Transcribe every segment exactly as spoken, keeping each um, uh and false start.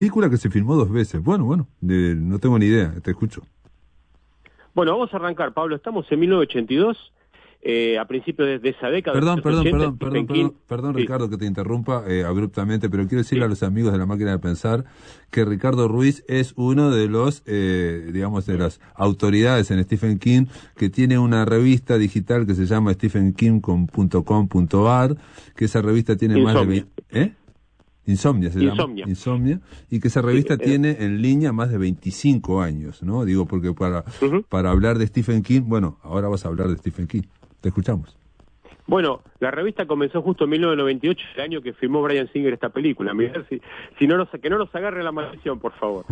Película que se filmó dos veces. Bueno, bueno, de, no tengo ni idea, te escucho. Bueno, vamos a arrancar, Pablo. Estamos en mil novecientos ochenta y dos, eh, a principios de, de esa década. Perdón, perdón, ochenta, perdón, perdón, King. perdón, perdón, Sí. Ricardo, que te interrumpa eh, abruptamente, pero quiero decirle Sí. a los amigos de La Máquina de Pensar que Ricardo Ruiz es uno de los, eh, digamos, de las autoridades en Stephen King, que tiene una revista digital que se llama stephen king punto com punto a r, que esa revista tiene Insomnia. más de veinte... ¿Eh? Insomnia se Insomnia. llama, Insomnia, y que esa revista Sí, eh, tiene en línea más de veinticinco años, ¿no? Digo, porque para, uh-huh. para hablar de Stephen King, bueno, ahora vas a hablar de Stephen King. Te escuchamos. Bueno, la revista comenzó justo en mil novecientos noventa y ocho, el año que filmó Bryan Singer esta película. Mirá, si, si no nos, que no nos agarre la maldición, por favor.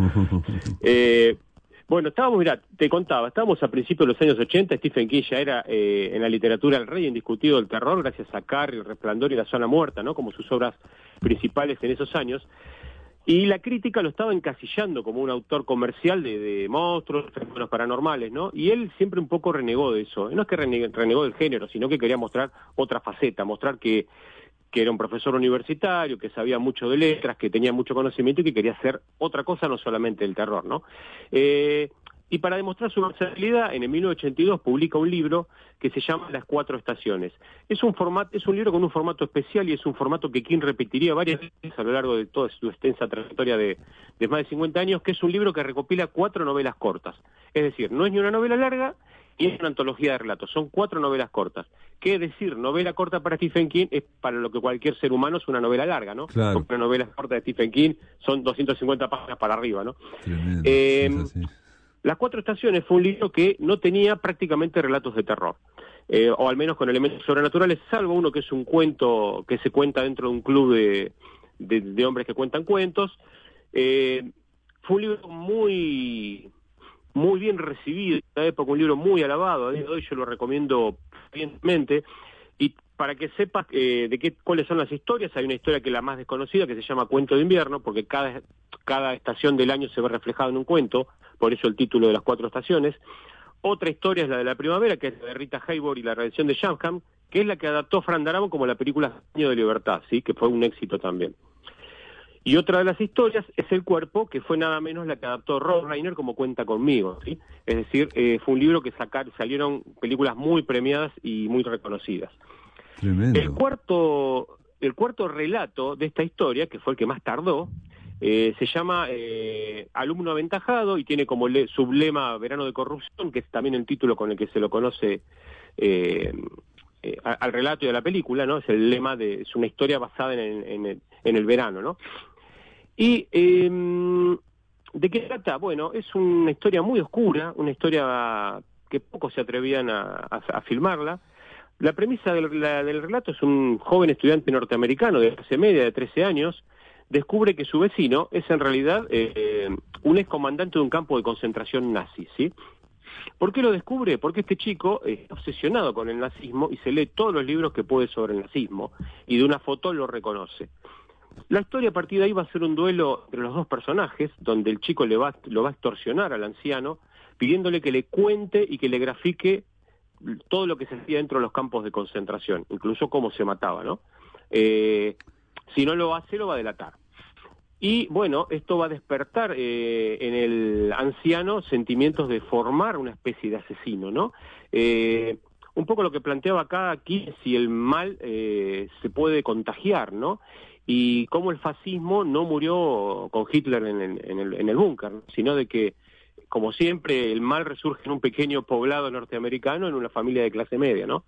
eh, bueno, estábamos, mirá, te contaba, estábamos a principios de los años ochenta, Stephen King ya era eh, en la literatura el rey indiscutido del terror, gracias a Carrie, El Resplandor y La Zona Muerta, ¿no? Como sus obras principales en esos años. Y la crítica lo estaba encasillando como un autor comercial de, de monstruos, fenómenos paranormales, ¿no? Y él siempre un poco renegó de eso. No es que renegó, renegó del género, sino que quería mostrar otra faceta, mostrar que, que era un profesor universitario, que sabía mucho de letras, que tenía mucho conocimiento y que quería hacer otra cosa, no solamente el terror, ¿no? Eh, y para demostrar su versatilidad, en el mil novecientos ochenta y dos publica un libro que se llama Las Cuatro Estaciones. Es un formato, es un libro con un formato especial y es un formato que King repetiría varias veces a lo largo de toda su extensa trayectoria de, de más de cincuenta años, que es un libro que recopila cuatro novelas cortas. Es decir, no es ni una novela larga ni es una antología de relatos, son cuatro novelas cortas. ¿Qué decir? Novela corta para Stephen King es para lo que cualquier ser humano es una novela larga, ¿no? Claro. Porque una novela corta de Stephen King son doscientas cincuenta páginas para arriba, ¿no? Tremendo. Eh, Es así. Las Cuatro Estaciones fue un libro que no tenía prácticamente relatos de terror, eh, o al menos con elementos sobrenaturales, salvo uno que es un cuento que se cuenta dentro de un club de, de, de hombres que cuentan cuentos. Eh, fue un libro muy, muy bien recibido en esa época, un libro muy alabado, a día de hoy yo lo recomiendo fervientemente. Y para que sepas eh, de qué, cuáles son las historias, hay una historia que es la más desconocida, que se llama Cuento de Invierno, porque cada, cada estación del año se ve reflejada en un cuento, por eso el título de Las Cuatro Estaciones. Otra historia es la de la primavera, que es la de Rita Hayworth y la redención de Shambham, que es la que adaptó Fran Darabont como la película Año de Libertad, ¿sí? Que fue un éxito también. Y otra de las historias es El Cuerpo, que fue nada menos la que adaptó Rob Reiner como Cuenta Conmigo, ¿sí? Es decir, eh, fue un libro que sacar, salieron películas muy premiadas y muy reconocidas. Tremendo. El cuarto, el cuarto relato de esta historia, que fue el que más tardó, eh, se llama eh, Alumno Aventajado y tiene como le, sublema Verano de Corrupción, que es también el título con el que se lo conoce eh, eh, al relato y a la película, ¿no? Es el lema de, es una historia basada en, en, el, en el verano, ¿no? Y eh, ¿de qué trata? Bueno, es una historia muy oscura, una historia que pocos se atrevían a, a, a filmarla. La premisa del, la, del relato es un joven estudiante norteamericano de clase media de trece años, descubre que su vecino es en realidad eh, un excomandante de un campo de concentración nazi, ¿sí? ¿Por qué lo descubre? Porque este chico está obsesionado con el nazismo y se lee todos los libros que puede sobre el nazismo, y de una foto lo reconoce. La historia a partir de ahí va a ser un duelo entre los dos personajes, donde el chico le va, lo va a extorsionar al anciano, pidiéndole que le cuente y que le grafique todo lo que se hacía dentro de los campos de concentración, incluso cómo se mataba, ¿no? Eh, si no lo hace, lo va a delatar. Y bueno, esto va a despertar eh, en el anciano sentimientos de formar una especie de asesino, ¿no? Eh, un poco lo que planteaba acá, aquí, si el mal eh, se puede contagiar, ¿no? Y cómo el fascismo no murió con Hitler en el, en el, en el búnker, sino de que, como siempre, el mal resurge en un pequeño poblado norteamericano, en una familia de clase media, ¿no?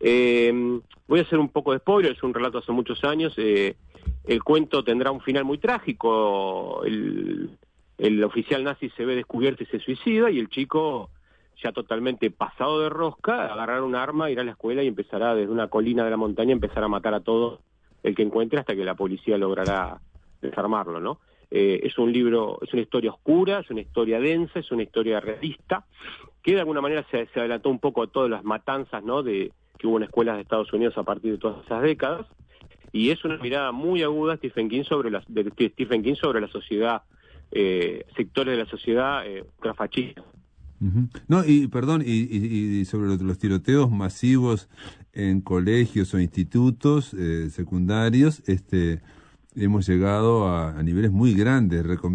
Eh, voy a hacer un poco de spoiler, es un relato hace muchos años. Eh, el cuento tendrá un final muy trágico. El, el oficial nazi se ve descubierto y se suicida, y el chico, ya totalmente pasado de rosca, agarrar un arma, ir a la escuela y empezará desde una colina de la montaña, empezar a matar a todo el que encuentre hasta que la policía logrará desarmarlo, ¿no? Eh, es un libro, es una historia oscura, es una historia densa, es una historia realista, que de alguna manera se, se adelantó un poco a todas las matanzas, ¿no? de que hubo en escuelas de Estados Unidos a partir de todas esas décadas, y es una mirada muy aguda Stephen King sobre la, de, de Stephen King sobre la sociedad, eh, sectores de la sociedad eh, ultrafascista. Uh-huh. No, y perdón, y, y, y sobre los, los tiroteos masivos en colegios o institutos eh, secundarios, este, hemos llegado a, a niveles muy grandes. Recom